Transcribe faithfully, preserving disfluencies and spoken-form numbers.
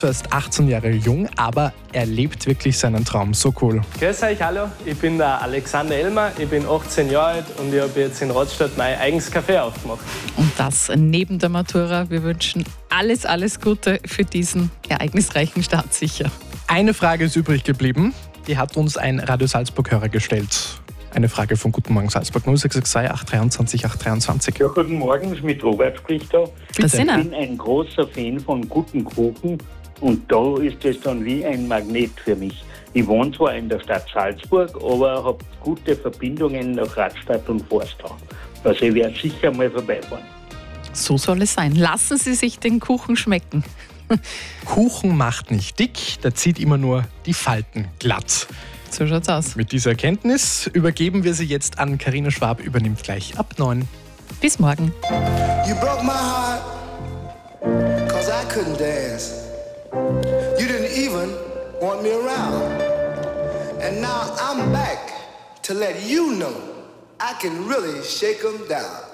Er ist achtzehn Jahre jung, aber er lebt wirklich seinen Traum. So cool. Grüß euch, hallo. Ich bin der Alexander Elmer, ich bin achtzehn Jahre alt und ich habe jetzt in Radstadt mein eigenes Café aufgemacht. Und das neben der Matura. Wir wünschen alles, alles Gute für diesen ereignisreichen Start sicher. Eine Frage ist übrig geblieben. Die hat uns ein Radio Salzburg-Hörer gestellt. Eine Frage von Guten Morgen Salzburg null sechs sechs zwei acht drei acht drei zwei. Ja, guten Morgen, mit Robert spricht da. Das sind Ich bin ein großer Fan von guten Kuchen und da ist es dann wie ein Magnet für mich. Ich wohne zwar in der Stadt Salzburg, aber habe gute Verbindungen nach Radstadt und Forstau. Also ich werde sicher mal vorbeifahren. So soll es sein. Lassen Sie sich den Kuchen schmecken. Kuchen macht nicht dick, der zieht immer nur die Falten glatt. So schaut's aus. Mit dieser Erkenntnis übergeben wir sie jetzt an Carina Schwab, übernimmt gleich ab neun. Bis morgen. You broke my heart, cause I couldn't dance. You didn't even want me around. And now I'm back to let you know I can really shake 'em down.